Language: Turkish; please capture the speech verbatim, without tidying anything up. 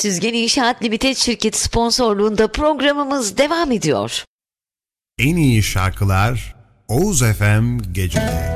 Süzgen İnşaat Limited şirketi sponsorluğunda programımız devam ediyor. En iyi şarkılar Oğuz F M Gece'de.